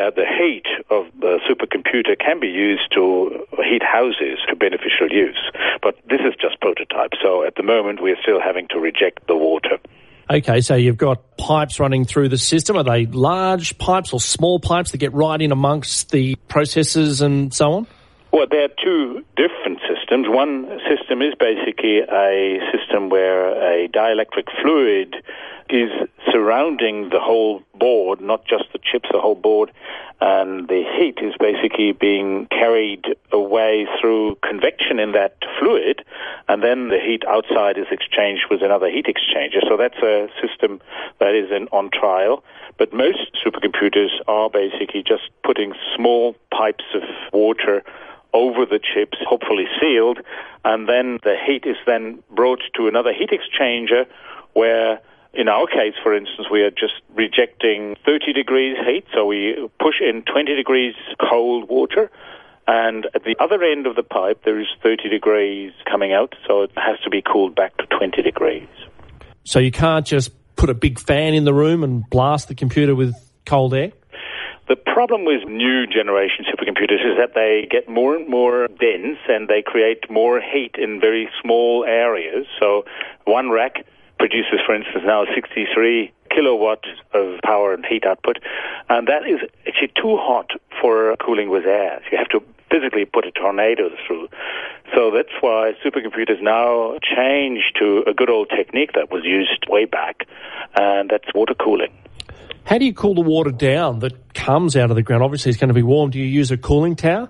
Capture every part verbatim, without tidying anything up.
Uh, the heat of the supercomputer can be used to heat houses to beneficial use. But this is just prototype, so at the moment we're still having to reject the water. Okay, so you've got pipes running through the system. Are they large pipes or small pipes that get right in amongst the processes and so on? Well, there are two different systems. One system is basically a system where a dielectric fluid is surrounding the whole board, not just the chips, the whole board, and the heat is basically being carried away through convection in that fluid, and then the heat outside is exchanged with another heat exchanger. So that's a system that is in, on trial. But most supercomputers are basically just putting small pipes of water over the chips, hopefully sealed, and then the heat is then brought to another heat exchanger where, in our case, for instance, we are just rejecting thirty degrees heat, so we push in twenty degrees cold water, and at the other end of the pipe there is thirty degrees coming out, so it has to be cooled back to twenty degrees. So you can't just put a big fan in the room and blast the computer with cold air? The problem with new generation supercomputers is that they get more and more dense and they create more heat in very small areas. So one rack produces, for instance, now sixty-three kilowatts of power and heat output, and that is actually too hot for cooling with air. You have to physically put a tornado through. So that's why supercomputers now change to a good old technique that was used way back, and that's water cooling. How do you cool the water down that comes out of the ground? Obviously, it's going to be warm. Do you use a cooling tower?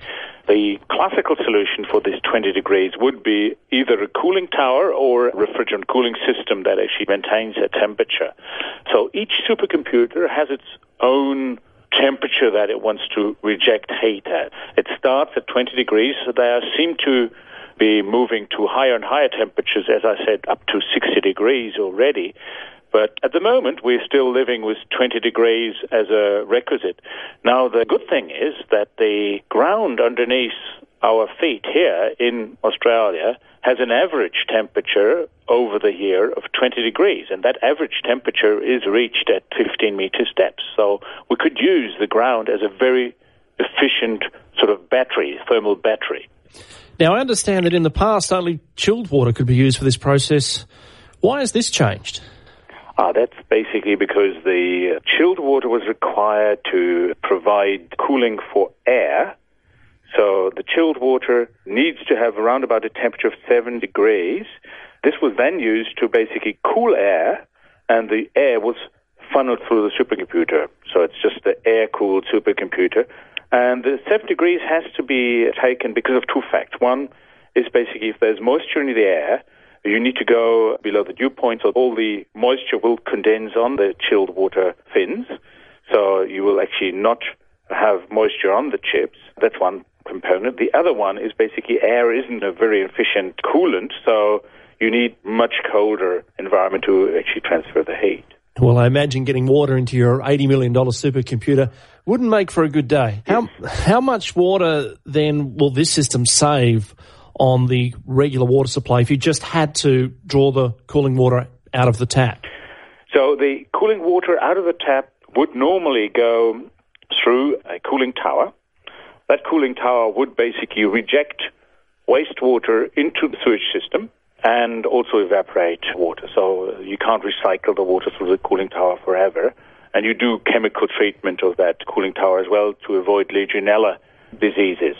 The classical solution for this twenty degrees would be either a cooling tower or a refrigerant cooling system that actually maintains a temperature. So each supercomputer has its own temperature that it wants to reject heat at. It starts at twenty degrees, so they seem to be moving to higher and higher temperatures, as I said, up to sixty degrees already. But at the moment, we're still living with twenty degrees as a requisite. Now, the good thing is that the ground underneath our feet here in Australia has an average temperature over the year of twenty degrees, and that average temperature is reached at fifteen meter steps. So we could use the ground as a very efficient sort of battery, thermal battery. Now, I understand that in the past, only chilled water could be used for this process. Why has this changed? Uh, that's basically because the chilled water was required to provide cooling for air. So the chilled water needs to have around about a temperature of seven degrees. This was then used to basically cool air, and the air was funneled through the supercomputer. So it's just the air-cooled supercomputer. And the seven degrees has to be taken because of two facts. One is basically if there's moisture in the air, you need to go below the dew point, so all the moisture will condense on the chilled water fins. So you will actually not have moisture on the chips. That's one component. The other one is basically air isn't a very efficient coolant, so you need much colder environment to actually transfer the heat. Well, I imagine getting water into your eighty million dollars supercomputer wouldn't make for a good day. How, how much water then will this system save on the regular water supply if you just had to draw the cooling water out of the tap? So the cooling water out of the tap would normally go through a cooling tower. That cooling tower would basically reject wastewater into the sewage system and also evaporate water. So you can't recycle the water through the cooling tower forever. And you do chemical treatment of that cooling tower as well to avoid Legionella diseases.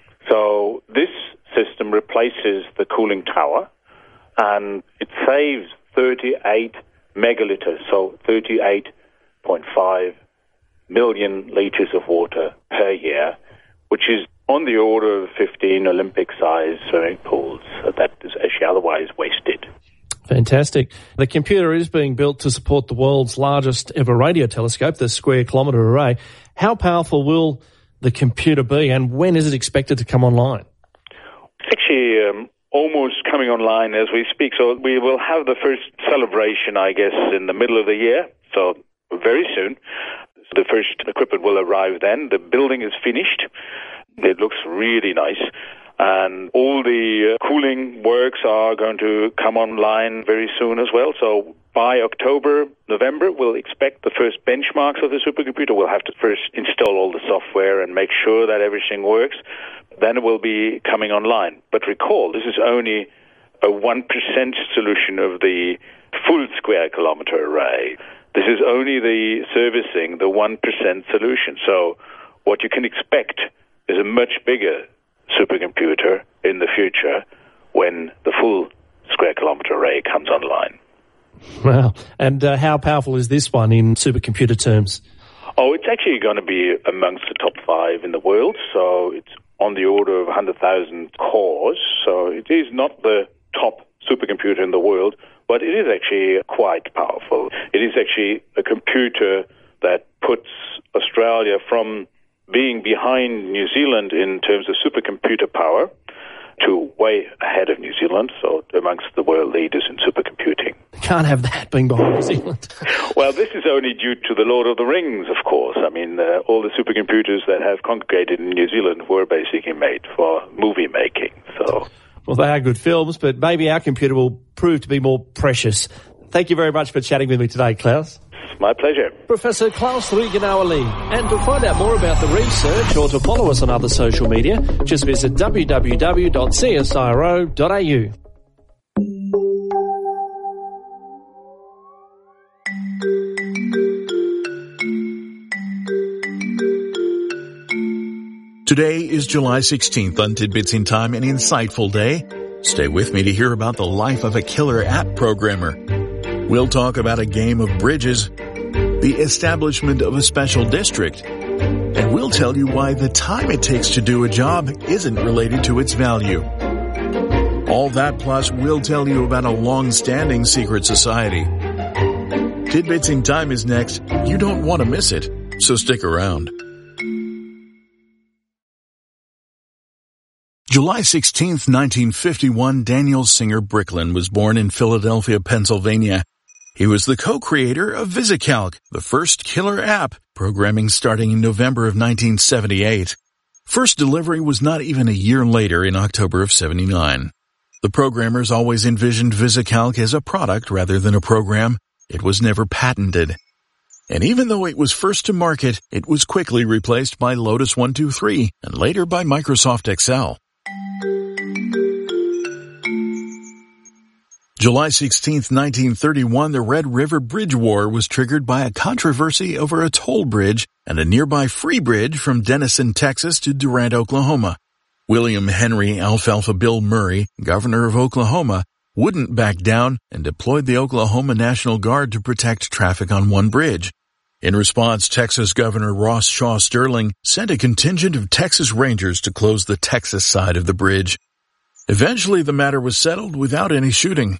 So this system replaces the cooling tower, and it saves thirty-eight megaliters, so thirty-eight point five million liters of water per year, which is on the order of fifteen Olympic-sized swimming pools. So that is actually otherwise wasted. Fantastic. The computer is being built to support the world's largest ever radio telescope, the Square Kilometre Array. How powerful will the computer be, and when is it expected to come online? It's actually um, almost coming online as we speak. So we will have the first celebration, I guess, in the middle of the year. So very soon. The first equipment will arrive then. The building is finished. It looks really nice. And all the uh, cooling works are going to come online very soon as well. So by October, November, we'll expect the first benchmarks of the supercomputer. We'll have to first install all the software and make sure that everything works. Then it will be coming online. But recall, this is only a one percent solution of the full square kilometer array. This is only the servicing the one percent solution. So what you can expect is a much bigger supercomputer in the future when the full square kilometer array comes online. Wow. And uh, how powerful is this one in supercomputer terms? Oh, it's actually going to be amongst the top five in the world. So it's on the order of one hundred thousand cores. So it is not the top supercomputer in the world, but it is actually quite powerful. It is actually a computer that puts Australia from being behind New Zealand in terms of supercomputer power to way ahead of New Zealand, so amongst the world leaders in supercomputing. Can't have that being behind New Zealand. Well, this is only due to the Lord of the Rings, of course. I mean, uh, all the supercomputers that have congregated in New Zealand were basically made for movie making, so... Well, they are good films, but maybe our computer will prove to be more precious. Thank you very much for chatting with me today, Klaus. My pleasure. Professor Klaus Regenauer-Lee. And to find out more about the research or to follow us on other social media, just visit w w w dot c s i r o dot a u. Today is July sixteenth on Tidbits in Time, an insightful day. Stay with me to hear about the life of a killer app programmer. We'll talk about a game of bridges, the establishment of a special district, and we'll tell you why the time it takes to do a job isn't related to its value. All that plus we'll tell you about a long-standing secret society. Tidbits in Time is next. You don't want to miss it, so stick around. July sixteenth, nineteen fifty-one, Daniel Singer Bricklin was born in Philadelphia, Pennsylvania. He was the co-creator of VisiCalc, the first killer app, programming starting in November of nineteen seventy-eight. First delivery was not even a year later in October of seventy-nine. The programmers always envisioned VisiCalc as a product rather than a program. It was never patented. And even though it was first to market, it was quickly replaced by Lotus one two three and later by Microsoft Excel. July sixteenth, nineteen thirty-one, the Red River Bridge War was triggered by a controversy over a toll bridge and a nearby free bridge from Denison, Texas to Durant, Oklahoma. William Henry Alfalfa Bill Murray, governor of Oklahoma, wouldn't back down and deployed the Oklahoma National Guard to protect traffic on one bridge. In response, Texas Governor Ross Shaw Sterling sent a contingent of Texas Rangers to close the Texas side of the bridge. Eventually, the matter was settled without any shooting.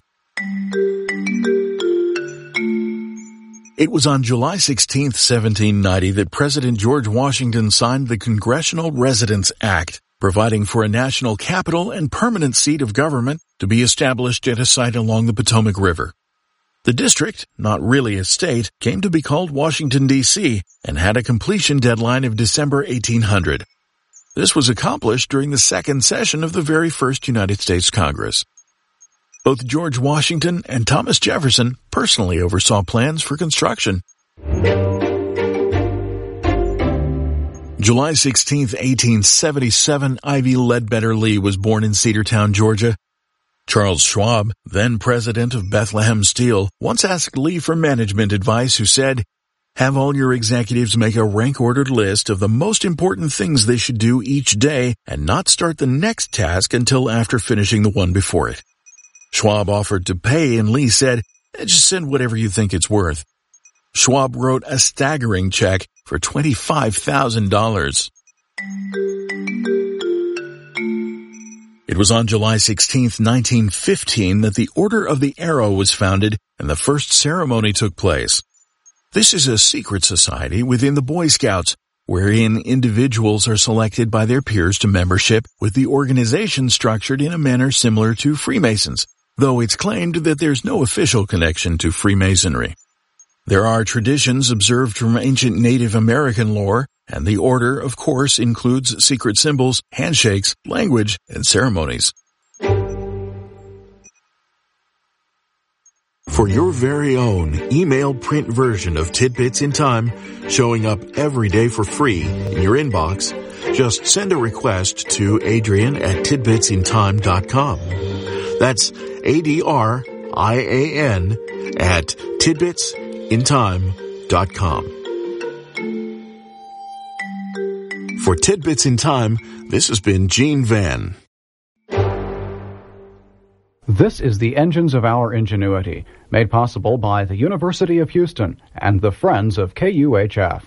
It was on July sixteenth, seventeen ninety that President George Washington signed the Congressional Residence Act, providing for a national capital and permanent seat of government to be established at a site along the Potomac River. The district, not really a state, came to be called Washington, D C, and had a completion deadline of December eighteen hundred. This was accomplished during the second session of the very first United States Congress. Both George Washington and Thomas Jefferson personally oversaw plans for construction. July sixteenth, eighteen seventy-seven, Ivy Ledbetter Lee was born in Cedartown, Georgia. Charles Schwab, then president of Bethlehem Steel, once asked Lee for management advice, who said, "Have all your executives make a rank-ordered list of the most important things they should do each day and not start the next task until after finishing the one before it." Schwab offered to pay, and Lee said, "Just send whatever you think it's worth." Schwab wrote a staggering check for twenty-five thousand dollars. It was on July sixteenth, nineteen fifteen that the Order of the Arrow was founded and the first ceremony took place. This is a secret society within the Boy Scouts, wherein individuals are selected by their peers to membership, with the organization structured in a manner similar to Freemasons, though it's claimed that there's no official connection to Freemasonry. There are traditions observed from ancient Native American lore, And the order, of course, includes secret symbols, handshakes, language, and ceremonies. For your very own email print version of Tidbits in Time, showing up every day for free in your inbox, just send a request to Adrian at tidbits in time dot com. That's A D R I A N at tidbits in time dot com. For Tidbits in Time, this has been Gene Van. This is the Engines of Our Ingenuity, made possible by the University of Houston and the Friends of K U H F.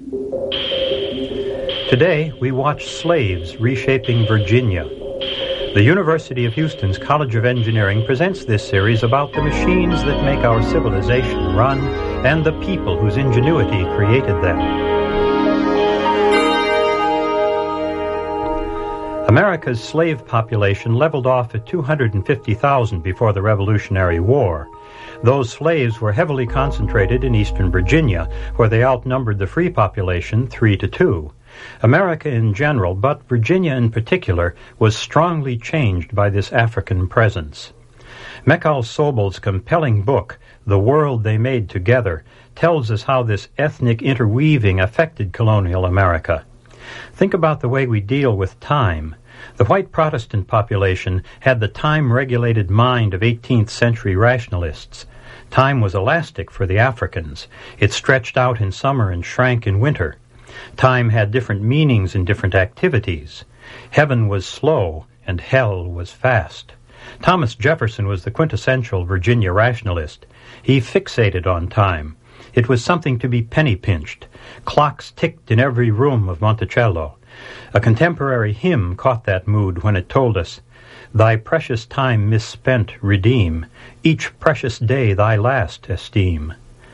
Today, we watch Slaves Reshaping Virginia. The University of Houston's College of Engineering presents this series about the machines that make our civilization run and the people whose ingenuity created them. America's slave population leveled off at two hundred fifty thousand before the Revolutionary War. Those slaves were heavily concentrated in eastern Virginia, where they outnumbered the free population three to two. America in general, but Virginia in particular, was strongly changed by this African presence. Mekal Sobel's compelling book, The World They Made Together, tells us how this ethnic interweaving affected colonial America. Think about the way we deal with time. The white Protestant population had the time-regulated mind of eighteenth century rationalists. Time was elastic for the Africans. It stretched out in summer and shrank in winter. Time had different meanings in different activities. Heaven was slow and hell was fast. Thomas Jefferson was the quintessential Virginia rationalist. He fixated on time. It was something to be penny-pinched. Clocks ticked in every room of Monticello. A contemporary hymn caught that mood when it told us, "Thy precious time misspent redeem, each precious day thy last esteem."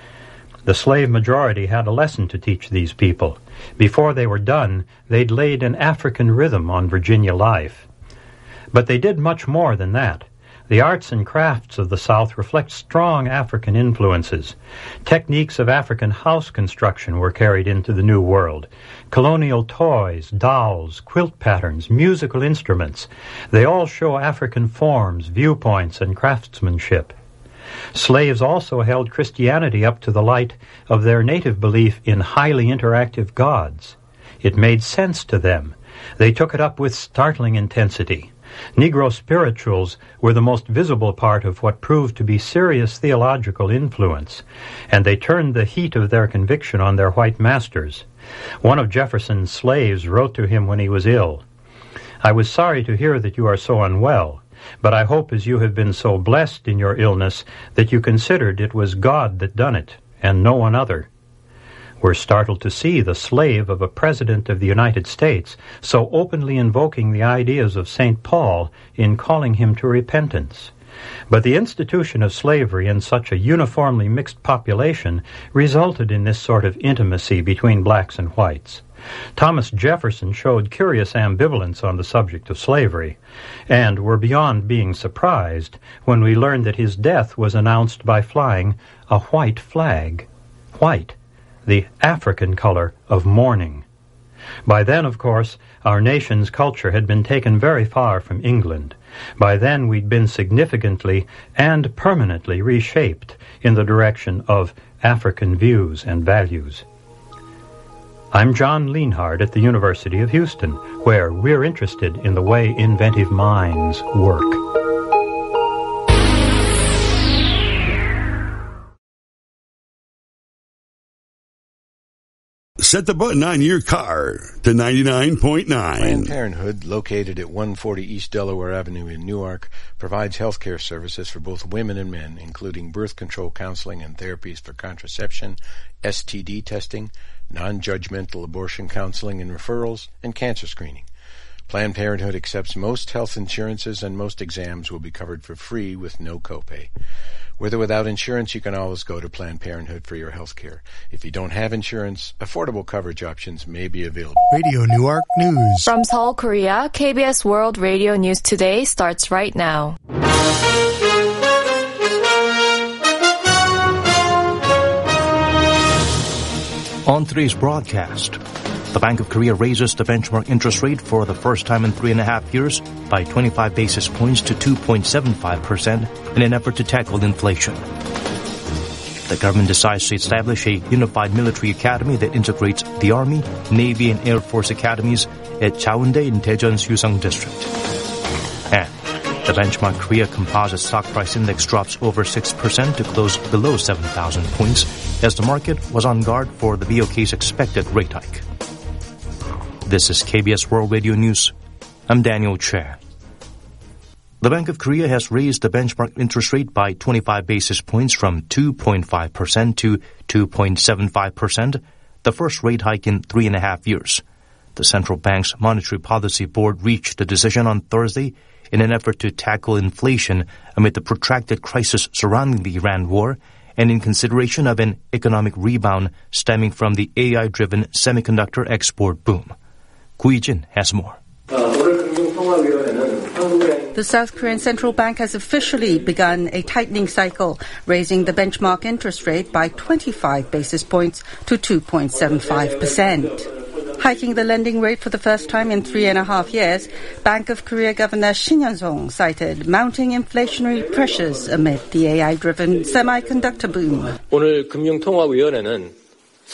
The slave majority had a lesson to teach these people. Before they were done, they'd laid an African rhythm on Virginia life. But they did much more than that. The arts and crafts of the South reflect strong African influences. Techniques of African house construction were carried into the New World. Colonial toys, dolls, quilt patterns, musical instruments, they all show African forms, viewpoints, and craftsmanship. Slaves also held Christianity up to the light of their native belief in highly interactive gods. It made sense to them. They took it up with startling intensity. Negro spirituals were the most visible part of what proved to be serious theological influence, and they turned the heat of their conviction on their white masters. One of Jefferson's slaves wrote to him when he was ill, "I was sorry to hear that you are so unwell, but I hope as you have been so blessed in your illness that you considered it was God that done it, and no one other." We're startled to see the slave of a president of the United States so openly invoking the ideas of Saint Paul in calling him to repentance. But the institution of slavery in such a uniformly mixed population resulted in this sort of intimacy between blacks and whites. Thomas Jefferson showed curious ambivalence on the subject of slavery, and were beyond being surprised when we learned that his death was announced by flying a white flag. White, the African color of mourning. By then, of course, our nation's culture had been taken very far from England. By then, we'd been significantly and permanently reshaped in the direction of African views and values. I'm John Lienhard at the University of Houston, where we're interested in the way inventive minds work. Set the button on your car to ninety-nine point nine. Planned Parenthood, located at one forty East Delaware Avenue in Newark, provides health care services for both women and men, including birth control counseling and therapies for contraception, S T D testing, non-judgmental abortion counseling and referrals, and cancer screening. Planned Parenthood accepts most health insurances, and most exams will be covered for free with no copay. With or without insurance, you can always go to Planned Parenthood for your health care. If you don't have insurance, affordable coverage options may be available. Radio Newark News. From Seoul, Korea, K B S World Radio News Today starts right now. On today's broadcast, The Bank of Korea raises the benchmark interest rate for the first time in three and a half years by twenty-five basis points to two point seven five percent in an effort to tackle inflation. The government decides to establish a unified military academy that integrates the Army, Navy, and Air Force academies at Chaeundae in Daejeon's Yuseong district. And the benchmark Korea Composite Stock Price Index drops over six percent to close below seven thousand points as the market was on guard for the B O K's expected rate hike. This is K B S World Radio News. I'm Daniel Che. The Bank of Korea has raised the benchmark interest rate by twenty-five basis points from two point five percent to two point seven five percent, the first rate hike in three and a half years. The central bank's Monetary Policy Board reached the decision on Thursday in an effort to tackle inflation amid the protracted crisis surrounding the Iran war and in consideration of an economic rebound stemming from the A I-driven semiconductor export boom. Gu Yijin has more. The South Korean Central Bank has officially begun a tightening cycle, raising the benchmark interest rate by twenty-five basis points to two point seven five percent. Hiking the lending rate for the first time in three and a half years, Bank of Korea Governor Shin Yun-song cited mounting inflationary pressures amid the A I-driven semiconductor boom. 오늘 금융통화위원회는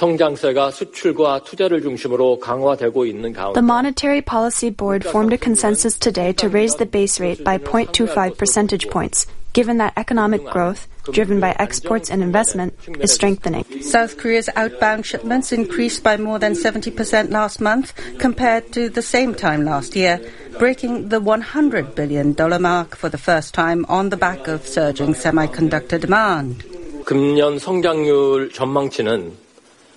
성장세가 수출과 투자를 중심으로 강화되고 있는 가운데 The Monetary Policy Board formed a consensus today to raise the base rate by zero point two five percentage points, given that economic growth, driven by exports and investment, is strengthening. South Korea's outbound shipments increased by more than seventy percent last month compared to the same time last year, breaking the one hundred billion dollars mark for the first time on the back of surging semiconductor demand. 금년 성장률 전망치는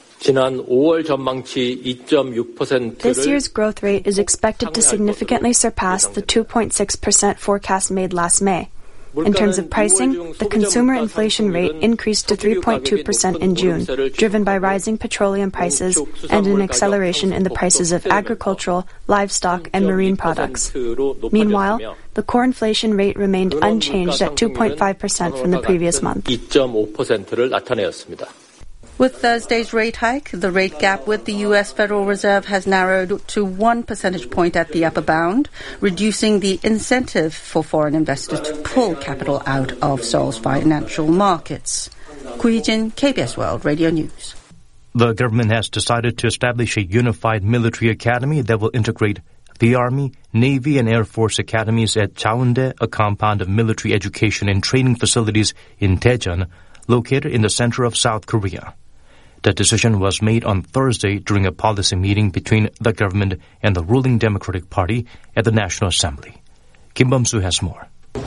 지난 오월 전망치 이 점 육 퍼센트를 This year's growth rate is expected to significantly surpass the two point six percent forecast made last May. In terms of pricing, the consumer inflation rate increased to three point two percent in June, driven by rising petroleum prices and an acceleration in the prices of agricultural, livestock, and marine products. Meanwhile, the core inflation rate remained unchanged at two point five percent from the previous month. 이 점 오 퍼센트를 나타내었습니다. With Thursday's rate hike, the rate gap with the U S Federal Reserve has narrowed to one percentage point at the upper bound, reducing the incentive for foreign investors to pull capital out of Seoul's financial markets. Gu Yijin, K B S World Radio News. The government has decided to establish a unified military academy that will integrate the Army, Navy, and Air Force academies at Chaeundae, a compound of military education and training facilities in Daejeon, located in the center of South Korea. The decision was made on Thursday during a policy meeting between the government and the ruling Democratic Party at the National Assembly. Kim Bum-soo has more.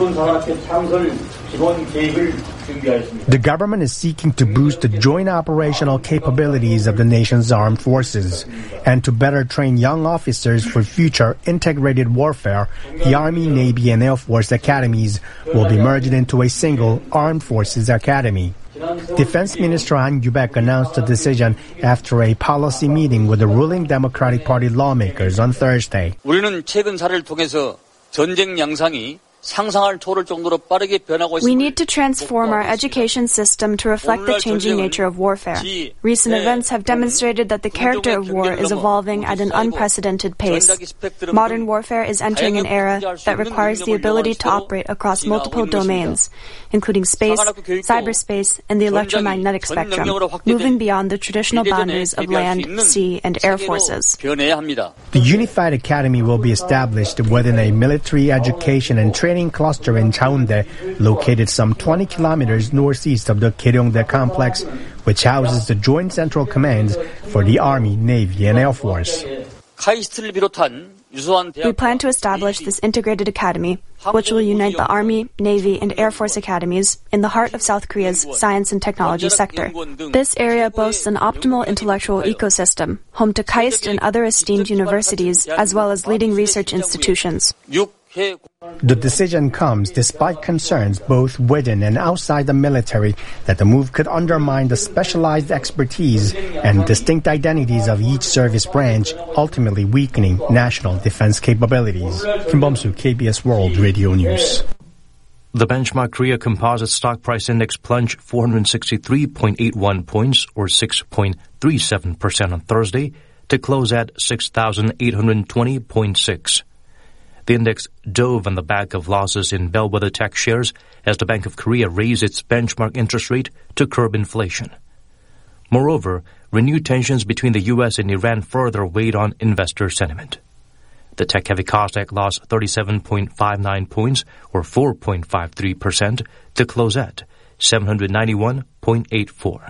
The government is seeking to boost the joint operational capabilities of the nation's armed forces. And to better train young officers for future integrated warfare, the Army, Navy, and Air Force academies will be merged into a single Armed Forces Academy. Defense Minister Han Yu-baek announced the decision after a policy meeting with the ruling Democratic Party lawmakers on Thursday. 우리는 최근 사례를 통해서 전쟁 양상이 상상할 초월 정도로 빠르게 변하고 있습니다. We need to transform our education system to reflect the changing nature of warfare. Recent events have demonstrated that the character of war is evolving at an unprecedented pace. Modern warfare is entering an era that requires the ability to operate across multiple domains, including space, cyberspace, and the electromagnetic spectrum, moving beyond the traditional boundaries of land, sea, and air forces. The Unified Academy will be established within a military education and training cluster in Chaeundae, located some twenty kilometers northeast of the Gyeongdae complex, which houses the Joint Central Commands for the Army, Navy, and Air Force. We plan to establish this integrated academy, which will unite the Army, Navy, and Air Force academies in the heart of South Korea's science and technology sector. This area boasts an optimal intellectual ecosystem, home to KAIST and other esteemed universities, as well as leading research institutions. The decision comes despite concerns both within and outside the military that the move could undermine the specialized expertise and distinct identities of each service branch, ultimately weakening national defense capabilities. Kim Bum-soo, K B S World Radio News. The benchmark Korea Composite Stock Price Index plunged four hundred sixty-three point eight one points, or six point three seven percent on Thursday, to close at six thousand eight hundred twenty point six. The index dove on the back of losses in bellwether tech shares as the Bank of Korea raised its benchmark interest rate to curb inflation. Moreover, renewed tensions between the U S and Iran further weighed on investor sentiment. The tech-heavy Kosdaq lost thirty-seven point five nine points, or four point five three percent, to close at seven hundred ninety-one point eight four.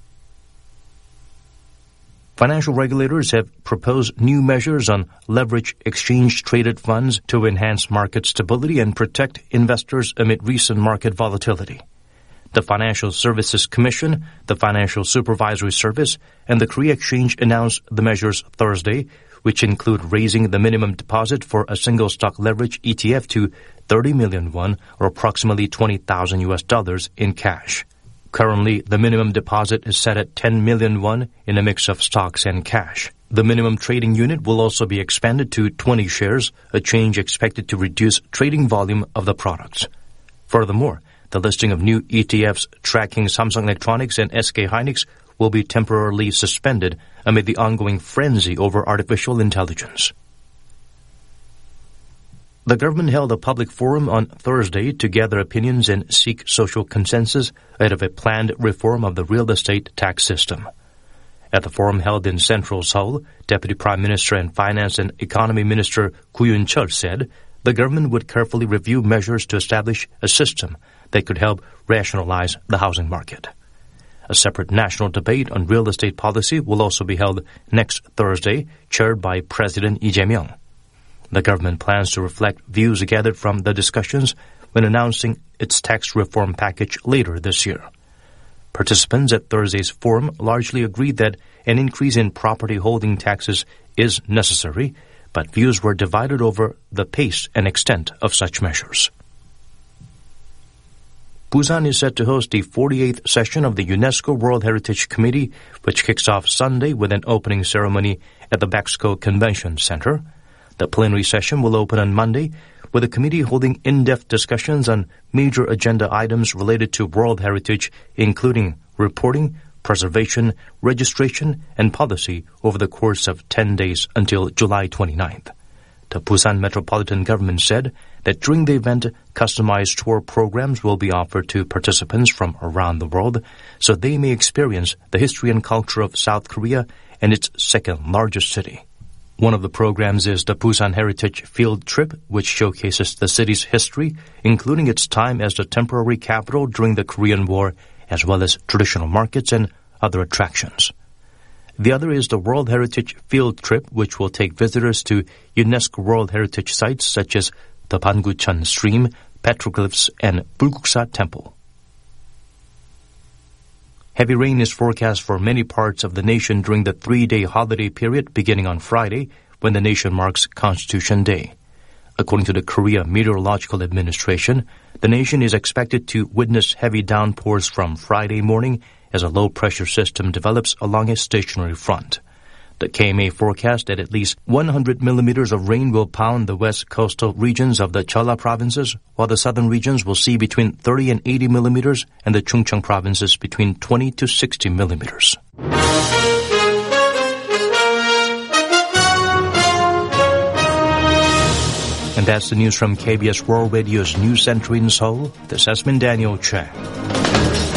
Financial regulators have proposed new measures on leverage exchange-traded funds to enhance market stability and protect investors amid recent market volatility. The Financial Services Commission, the Financial Supervisory Service, and the Korea Exchange announced the measures Thursday, which include raising the minimum deposit for a single stock leverage E T F to thirty million won, or approximately twenty thousand U S dollars in cash. Currently, the minimum deposit is set at ten million won in a mix of stocks and cash. The minimum trading unit will also be expanded to twenty shares, a change expected to reduce trading volume of the products. Furthermore, the listing of new E T Fs tracking Samsung Electronics and S K Hynix will be temporarily suspended amid the ongoing frenzy over artificial intelligence. The government held a public forum on Thursday to gather opinions and seek social consensus ahead of a planned reform of the real estate tax system. At the forum held in central Seoul, Deputy Prime Minister and Finance and Economy Minister Gu Yun-chul said the government would carefully review measures to establish a system that could help rationalize the housing market. A separate national debate on real estate policy will also be held next Thursday, chaired by President Lee Jae-myung. The government plans to reflect views gathered from the discussions when announcing its tax reform package later this year. Participants at Thursday's forum largely agreed that an increase in property holding taxes is necessary, but views were divided over the pace and extent of such measures. Busan is set to host the forty-eighth session of the UNESCO World Heritage Committee, which kicks off Sunday with an opening ceremony at the Baxco Convention Center. The plenary session will open on Monday, with the committee holding in-depth discussions on major agenda items related to World Heritage, including reporting, preservation, registration, and policy over the course of ten days until July twenty-ninth. The Busan Metropolitan Government said that during the event, customized tour programs will be offered to participants from around the world so they may experience the history and culture of South Korea and its second largest city. One of the programs is the Busan Heritage Field Trip, which showcases the city's history, including its time as the temporary capital during the Korean War, as well as traditional markets and other attractions. The other is the World Heritage Field Trip, which will take visitors to UNESCO World Heritage sites such as the Bangucheon Stream, petroglyphs, and Bulguksa Temple. Heavy rain is forecast for many parts of the nation during the three-day holiday period beginning on Friday, when the nation marks Constitution Day. According to the Korea Meteorological Administration, the nation is expected to witness heavy downpours from Friday morning as a low-pressure system develops along a stationary front. The K M A forecast that at least one hundred millimeters of rain will pound the west coastal regions of the Jeolla provinces, while the southern regions will see between thirty and eighty millimeters, and the Chungcheong provinces between twenty to sixty millimeters. And that's the news from K B S World Radio's News Center in Seoul. This has been Daniel Chang.